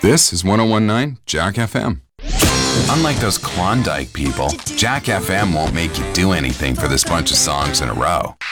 This is 1019 Jack FM. Unlike those Klondike people, Jack FM won't make you do anything for this bunch of songs in a row.